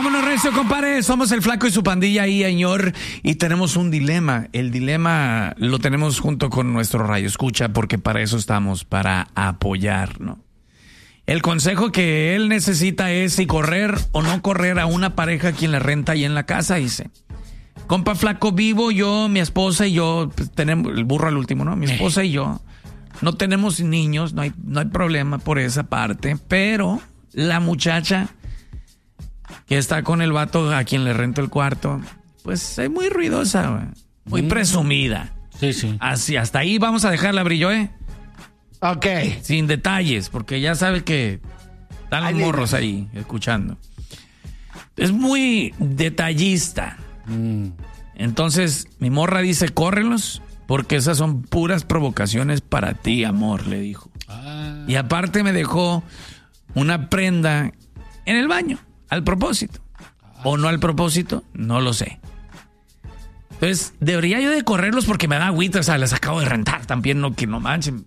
Vámonos, recio, compadre. Somos el Flaco y su pandilla ahí, señor. Y tenemos un dilema. El dilema lo tenemos junto con nuestro Radio Escucha, porque para eso estamos, para apoyar, ¿no? El consejo que él necesita es si correr o no correr a una pareja a quien le renta ahí en la casa, dice. Compa Flaco, vivo yo, mi esposa y yo, pues, tenemos el burro al último, ¿no? Mi esposa y yo no tenemos niños, no hay problema por esa parte, pero la muchacha que está con el vato a quien le rento el cuarto, pues es muy ruidosa, güey. Muy presumida. Sí. Así, hasta ahí vamos a dejarla, Brillo, ¿eh? Ok. Sin detalles, porque ya sabe que están los morros ahí escuchando. Es muy detallista. Entonces, mi morra dice, córrelos, porque esas son puras provocaciones para ti, amor, le dijo. Y aparte me dejó una prenda en el baño, al propósito. O no al propósito, no lo sé. Entonces, debería yo de correrlos porque me da agüita, o sea, les acabo de rentar también, no que no manchen.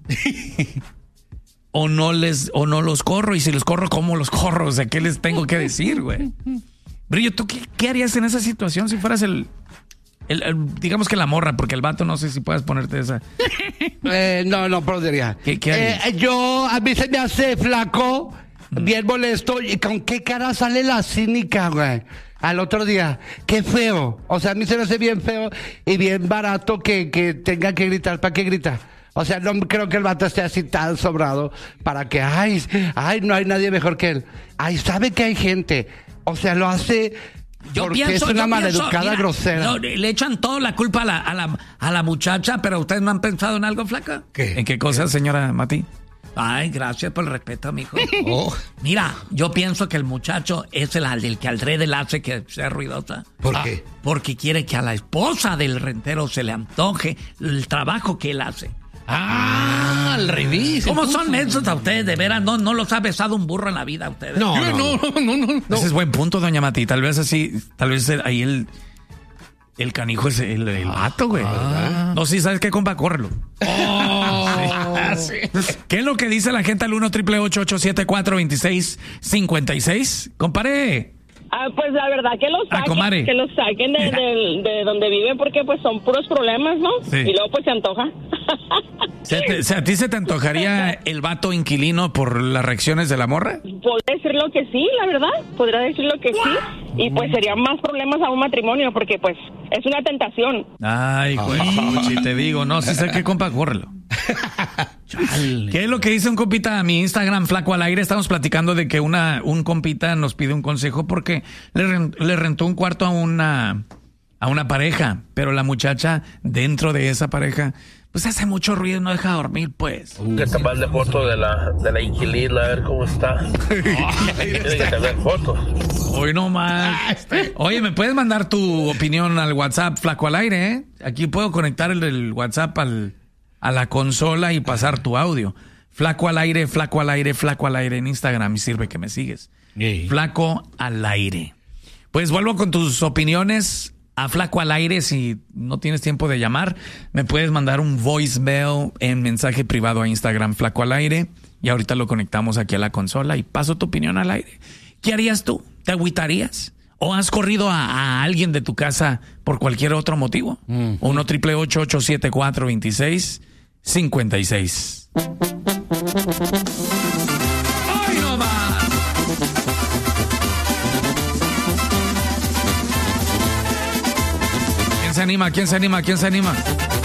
o no los corro, y si los corro, ¿cómo los corro? O sea, ¿qué les tengo que decir, güey? Brillo, ¿tú qué harías en esa situación si fueras el digamos que la morra, porque el vato no sé si puedes ponerte esa. No podría. ¿Qué harías? A mí se me hace Flaco, bien molesto, y con qué cara sale la cínica, güey. Al otro día, qué feo. O sea, a mí se me hace bien feo y bien barato que tenga que gritar. ¿Para qué grita? O sea, no creo que el vato esté así tan sobrado para que, ay, no hay nadie mejor que él. Ay, sabe que hay gente. O sea, lo hace porque es una maleducada grosera. No, le echan toda la culpa a la muchacha, pero ustedes no han pensado en algo, Flaca. ¿Qué? ¿En qué cosa, señora Mati? Ay, gracias por el respeto, mijo. Mira, yo pienso que el muchacho es el que alrededor le hace que sea ruidosa. ¿Por qué? Porque quiere que a la esposa del rentero se le antoje el trabajo que él hace. Al revés. ¿Cómo son esos a ustedes, de veras? No los ha besado un burro en la vida a ustedes. No. Ese es buen punto, doña Mati. Tal vez ahí el canijo es el vato, güey. No, sí, ¿sabes qué, compa? Córrelo. Sí. ¿Qué es lo que dice la gente al 1-888-874-2656? Compare. Pues la verdad que los saquen de donde viven, porque pues son puros problemas, ¿no? Sí. Y luego pues se antoja. ¿A ti se te antojaría el vato inquilino por las reacciones de la morra? Podría decirlo que sí, la verdad. Podría decirlo que sí. Y pues serían más problemas a un matrimonio, porque pues es una tentación. Ay, güey, si te digo, no, si sé qué, compa, córrelo. Chale. ¿Qué es lo que dice un compita a mi Instagram, Flaco al Aire? Estamos platicando de que un compita nos pide un consejo porque le rentó un cuarto a una pareja, pero la muchacha dentro de esa pareja pues hace mucho ruido y no deja dormir, pues. Que te mande foto de la inquilina, a ver cómo está. Tiene que tener fotos. Hoy no más. Oye, ¿me puedes mandar tu opinión al WhatsApp, Flaco al Aire, eh? Aquí puedo conectar el WhatsApp a la consola y pasar tu audio. Flaco al Aire, Flaco al Aire, Flaco al Aire en Instagram, y sirve que me sigues. Flaco al Aire. Pues vuelvo con tus opiniones a Flaco al Aire. Si no tienes tiempo de llamar, me puedes mandar un voicemail en mensaje privado a Instagram, Flaco al Aire, y ahorita lo conectamos aquí a la consola y paso tu opinión al aire. ¿Qué harías tú? ¿Te agüitarías? ¿O has corrido a alguien de tu casa por cualquier otro motivo? 1-888-874-2656. ¡Ay, no más! ¿Quién se anima?